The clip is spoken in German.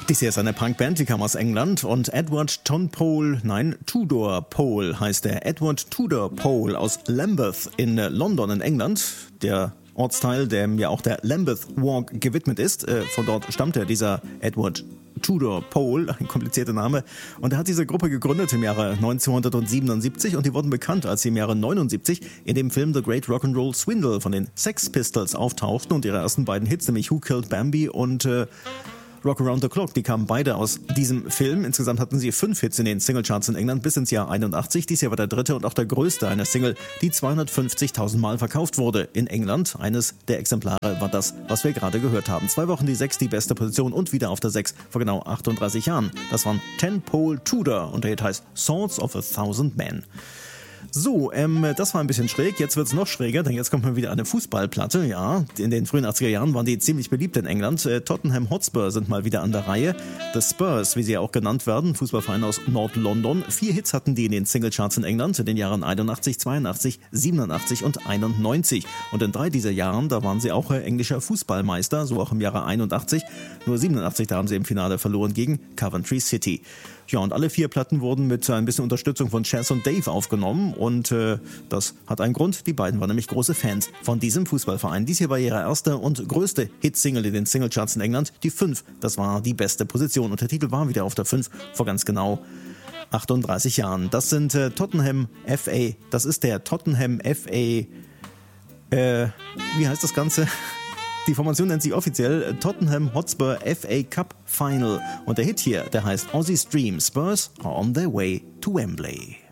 Dies hier ist eine Punkband, die kam aus England und Tudor Pole heißt der. Edward Tudor Pole aus Lambeth in London in England, der Ortsteil, dem ja auch der Lambeth Walk gewidmet ist. Von dort stammt dieser Edward Tudor Pole, ein komplizierter Name. Und er hat diese Gruppe gegründet im Jahre 1977 und die wurden bekannt, als sie im Jahre 79 in dem Film The Great Rock'n'Roll Swindle von den Sex Pistols auftauchten und ihre ersten beiden Hits, nämlich Who Killed Bambi und Rock Around the Clock, die kamen beide aus diesem Film. Insgesamt hatten sie 5 Hits in den Singlecharts in England bis ins Jahr 81. Dies Jahr war der dritte und auch der größte einer Single, die 250.000 Mal verkauft wurde in England. Eines der Exemplare war das, was wir gerade gehört haben. 2 Wochen die 6, die beste Position und wieder auf der 6 vor genau 38 Jahren. Das waren Ten Pole Tudor und der Hit heißt Swords of a Thousand Men. So, das war ein bisschen schräg, jetzt wird's noch schräger, denn jetzt kommt mal wieder eine Fußballplatte, ja. In den frühen 80er Jahren waren die ziemlich beliebt in England. Tottenham Hotspur sind mal wieder an der Reihe. The Spurs, wie sie ja auch genannt werden, Fußballverein aus Nord-London. 4 Hits hatten die in den Singlecharts in England in den Jahren 81, 82, 87 und 91. Und in 3 dieser Jahren, da waren sie auch englischer Fußballmeister, so auch im Jahre 81. Nur 87, da haben sie im Finale verloren gegen Coventry City. Ja, und alle 4 Platten wurden mit ein bisschen Unterstützung von Chas und Dave aufgenommen und das hat einen Grund. Die beiden waren nämlich große Fans von diesem Fußballverein. Dies hier war ihre erste und größte Hitsingle in den Singlecharts in England, die 5. Das war die beste Position und der Titel war wieder auf der 5 vor ganz genau 38 Jahren. Das sind Tottenham FA, das ist der Tottenham FA, wie heißt das Ganze? Die Formation nennt sich offiziell Tottenham Hotspur FA Cup Final. Und der Hit hier, der heißt Aussie's Dream. Spurs are on their way to Wembley.